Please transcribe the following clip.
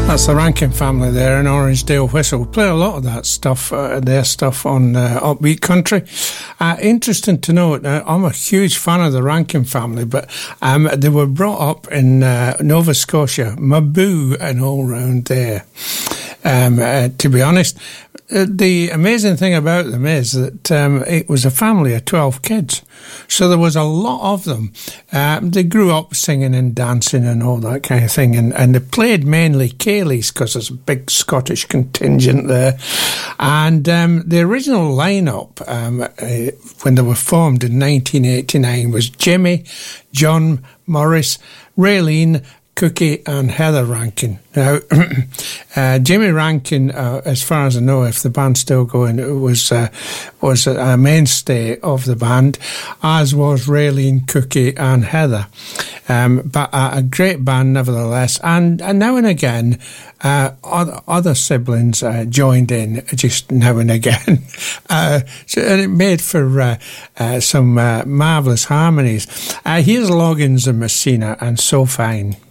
That's the Rankin family there in Orangedale Whistle. We play a lot of that stuff, their stuff on Upbeat Country. Interesting to note, I'm a huge fan of the Rankin family, but they were brought up in Nova Scotia, Maboo and all round there. To be honest, the amazing thing about them is that it was a family of 12 kids. So there was a lot of them. They grew up singing and dancing and all that kind of thing. And they played mainly Cayleys because there's a big Scottish contingent there. And the original lineup, when they were formed in 1989, was Jimmy, John, Morris, Raylene, Cookie and Heather Rankin. Now, Jimmy Rankin, as far as I know, if the band's still going, it was a mainstay of the band, as was Raylene, Cookie and Heather. But a great band nevertheless. And now and again, other siblings joined in just now and again. And it made for some marvellous harmonies. Here's Loggins and Messina and So Fine.